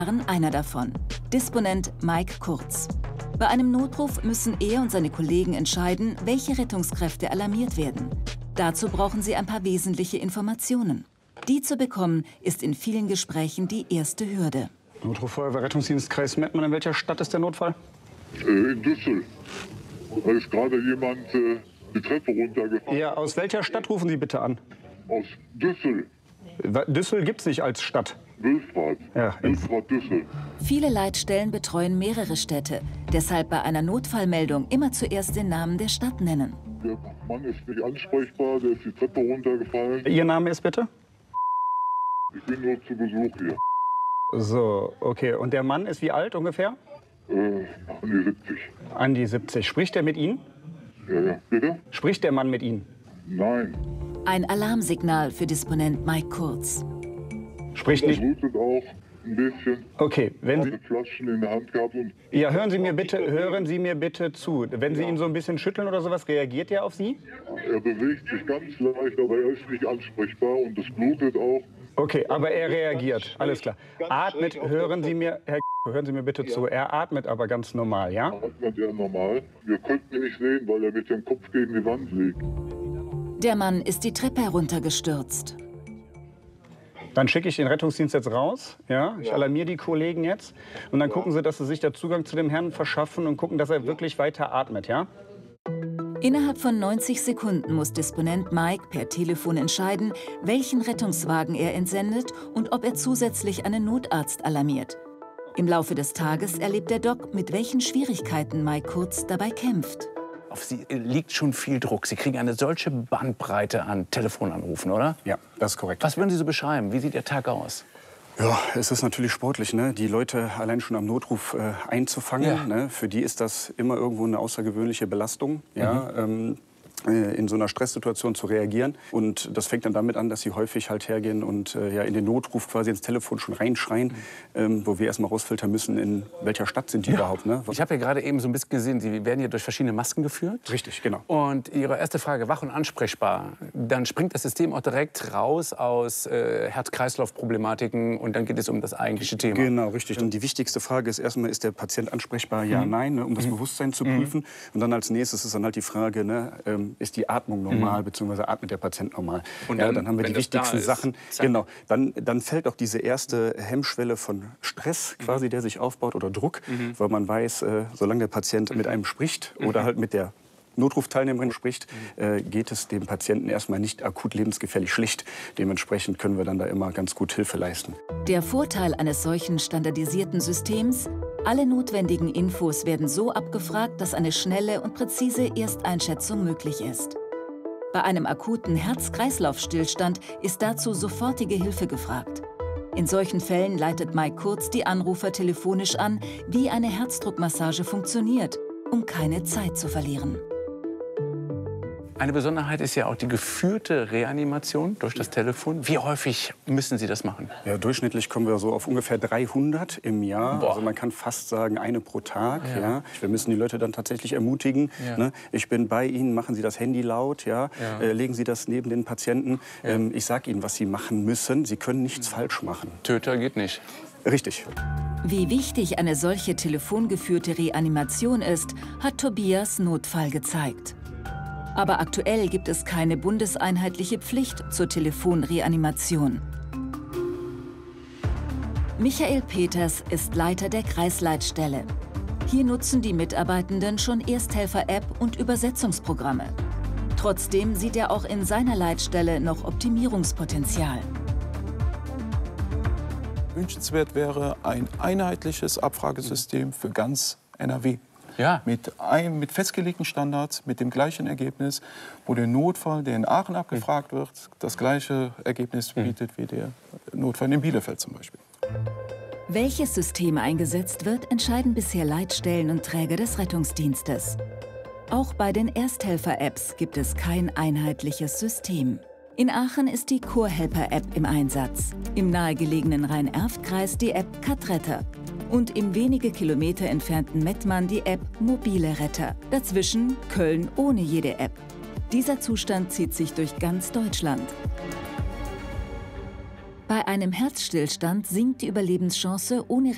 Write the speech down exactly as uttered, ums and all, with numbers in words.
einer davon, Disponent Mike Kurz. Bei einem Notruf müssen er und seine Kollegen entscheiden, welche Rettungskräfte alarmiert werden. Dazu brauchen sie ein paar wesentliche Informationen. Die zu bekommen, ist in vielen Gesprächen die erste Hürde. Notruf Feuerwehr Rettungsdienst Kreis Mettmann. In welcher Stadt ist der Notfall? Äh, in Düssel. Da ist gerade jemand äh, die Treppe runtergefahren. Ja, aus welcher Stadt rufen Sie bitte an? Aus Düssel. Düssel gibt es nicht als Stadt. Wülfrath. Ja, Wülfrath, Düssel. Viele Leitstellen betreuen mehrere Städte. Deshalb bei einer Notfallmeldung immer zuerst den Namen der Stadt nennen. Der Mann ist nicht ansprechbar, der ist die Treppe runtergefallen. Ihr Name ist bitte? Ich bin nur zu Besuch hier. So, okay. Und der Mann ist wie alt ungefähr? Äh, an die siebzig. An die siebzig. Spricht er mit Ihnen? Ja, ja. Bitte? Spricht der Mann mit Ihnen? Nein. Ein Alarmsignal für Disponent Mike Kurz. Spricht Er nicht? blutet auch ein bisschen. Okay, wenn Sie... Hat Flaschen in der Hand gehabt und... Ja, hören Sie mir bitte, hören Sie mir bitte zu. Wenn Sie ihn so ein bisschen schütteln oder sowas, reagiert er auf Sie? Er bewegt sich ganz leicht, aber er ist nicht ansprechbar und es blutet auch. Okay, aber er reagiert. Alles klar. Atmet, hören Sie mir, Herr hören Sie mir bitte zu. Er atmet aber ganz normal, ja? Atmet er normal. Wir konnten ihn nicht sehen, weil er mit dem Kopf gegen die Wand liegt. Der Mann ist die Treppe heruntergestürzt. Dann schicke ich den Rettungsdienst jetzt raus. Ja? Ich alarmiere die Kollegen jetzt. Und dann gucken Sie, dass Sie sich da Zugang zu dem Herrn verschaffen und gucken, dass er wirklich weiter atmet, ja? Innerhalb von neunzig Sekunden muss Disponent Mike per Telefon entscheiden, welchen Rettungswagen er entsendet und ob er zusätzlich einen Notarzt alarmiert. Im Laufe des Tages erlebt der Doc, mit welchen Schwierigkeiten Mike Kurz dabei kämpft. Auf Sie liegt schon viel Druck. Sie kriegen eine solche Bandbreite an Telefonanrufen, oder? Ja, das ist korrekt. Was würden Sie so beschreiben? Wie sieht Ihr Tag aus? Ja, es ist natürlich sportlich, ne? Die Leute allein schon am Notruf äh, einzufangen. Ja. Ne? Für die ist das immer irgendwo eine außergewöhnliche Belastung. Ja? Mhm. Ähm, in so einer Stresssituation zu reagieren. Und das fängt dann damit an, dass sie häufig halt hergehen und äh, ja, in den Notruf quasi ins Telefon schon reinschreien, mhm. ähm, wo wir erstmal rausfiltern müssen, in welcher Stadt sind die ja. überhaupt. Ne? Ich habe ja gerade eben so ein bisschen gesehen, Sie werden hier durch verschiedene Masken geführt. Richtig, genau. Und Ihre erste Frage, wach und ansprechbar, dann springt das System auch direkt raus aus äh, Herz-Kreislauf-Problematiken und dann geht es um das eigentliche Thema. Genau, richtig. Und die wichtigste Frage ist erstmal, ist der Patient ansprechbar? Ja, mhm. nein, ne, um das mhm. Bewusstsein zu prüfen. Mhm. Und dann als nächstes ist dann halt die Frage, ne, ähm, ist die Atmung normal, mhm. beziehungsweise atmet der Patient normal. Und dann, ja, dann haben wir die wichtigsten ist, Sachen. zack. Genau. Dann, dann fällt auch diese erste Hemmschwelle von Stress quasi, der sich aufbaut, oder Druck, mhm. weil man weiß, äh, solange der Patient mit einem spricht mhm. oder halt mit der Notrufteilnehmerin spricht, äh, geht es dem Patienten erstmal nicht akut lebensgefährlich schlecht. Dementsprechend können wir dann da immer ganz gut Hilfe leisten. Der Vorteil eines solchen standardisierten Systems: Alle notwendigen Infos werden so abgefragt, dass eine schnelle und präzise Ersteinschätzung möglich ist. Bei einem akuten Herz-Kreislauf-Stillstand ist dazu sofortige Hilfe gefragt. In solchen Fällen leitet Mike Kurz die Anrufer telefonisch an, wie eine Herzdruckmassage funktioniert, um keine Zeit zu verlieren. Eine Besonderheit ist ja auch die geführte Reanimation durch das Telefon. Wie häufig müssen Sie das machen? Ja, durchschnittlich kommen wir so auf ungefähr dreihundert im Jahr. Boah. Also man kann fast sagen, eine pro Tag. Ja. Ja. Wir müssen die Leute dann tatsächlich ermutigen. Ja. Ne? Ich bin bei Ihnen, machen Sie das Handy laut, ja? Ja. Äh, legen Sie das neben den Patienten. Ja. Ähm, ich sage Ihnen, was Sie machen müssen. Sie können nichts falsch machen. Töter geht nicht. Richtig. Wie wichtig eine solche telefongeführte Reanimation ist, hat Tobias Notfall gezeigt. Aber aktuell gibt es keine bundeseinheitliche Pflicht zur Telefonreanimation. Michael Peters ist Leiter der Kreisleitstelle. Hier nutzen die Mitarbeitenden schon Ersthelfer-App und Übersetzungsprogramme. Trotzdem sieht er auch in seiner Leitstelle noch Optimierungspotenzial. Wünschenswert wäre ein einheitliches Abfragesystem für ganz N R W. Ja. Mit, ein, mit festgelegten Standards, mit dem gleichen Ergebnis, wo der Notfall, der in Aachen abgefragt wird, das gleiche Ergebnis bietet wie der Notfall in Bielefeld zum Beispiel. Welches System eingesetzt wird, entscheiden bisher Leitstellen und Träger des Rettungsdienstes. Auch bei den Ersthelfer-Apps gibt es kein einheitliches System. In Aachen ist die CoreHelper-App im Einsatz, im nahegelegenen Rhein-Erft-Kreis die App Katretter und im wenige Kilometer entfernten Mettmann die App Mobile Retter. Dazwischen Köln ohne jede App. Dieser Zustand zieht sich durch ganz Deutschland. Bei einem Herzstillstand sinkt die Überlebenschance ohne